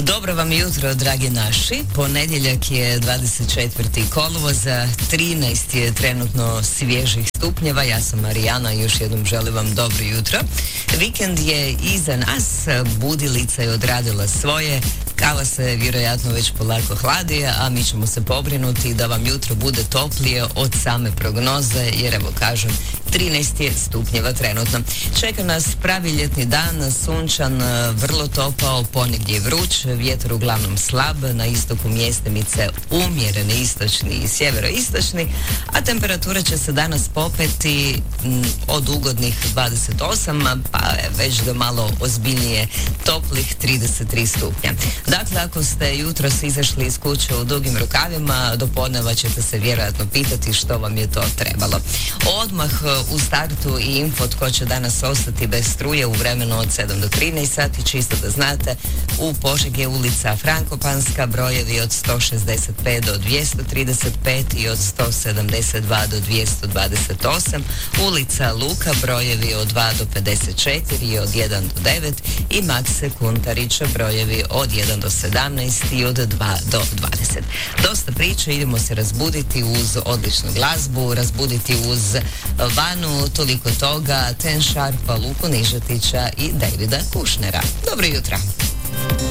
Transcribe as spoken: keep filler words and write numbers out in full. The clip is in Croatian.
Dobro vam jutro, dragi naši. Ponedjeljak je dvadeset četvrti kolovoza, trinaest je trenutno svježih stupnjeva. Ja sam Marijana i još jednom želim vam dobro jutro. Vikend je iza nas, budilica je odradila svoje, kava se vjerojatno već polako hladi, a mi ćemo se pobrinuti da vam jutro bude toplije od same prognoze, jer evo kažem, trinaest je stupnjeva trenutno. Čeka nas pravi ljetni dan, sunčan, vrlo topao, ponegdje vruć, vjetar uglavnom slab, na istoku mjestimice umjereni istočni i sjeveroistočni, a temperatura će se danas popeti m, od ugodnih dvadeset osam, pa već do malo ozbiljnije toplih trideset tri stupnja. Dakle, ako ste jutros izašli iz kuće u dugim rukavima, do podneva ćete se vjerojatno pitati što vam je to trebalo. Odmah u startu i info tko će danas ostati bez struje u vremenu od sedam do trinaest sati, čisto da znate, u Požegi je ulica Frankopanska, brojevi od sto šezdeset pet do dvjesto trideset pet i od sto sedamdeset dva do dvjesto dvadeset osam, ulica Luka, brojevi od dva do pedeset četiri i od jedan do devet i Makse Kuntarića, brojevi od jedan do sedamnaest i od dva do dvadeset. Dosta priče, idemo se razbuditi uz odličnu glazbu, razbuditi uz Vanu, toliko toga, Ten Sharpa, Luku Nižetića i Davida Kušnera. Dobro jutro!